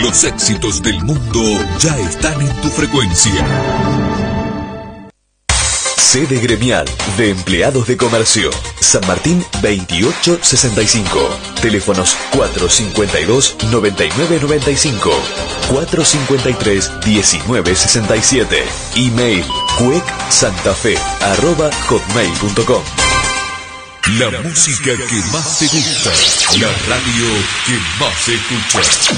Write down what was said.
Los éxitos del mundo ya están en tu frecuencia. Sede gremial de empleados de comercio. San Martín 2865. Teléfonos 452-9995. 453-1967. Email cuecsantafe@hotmail.com. La música que más te gusta. La radio que más se escucha.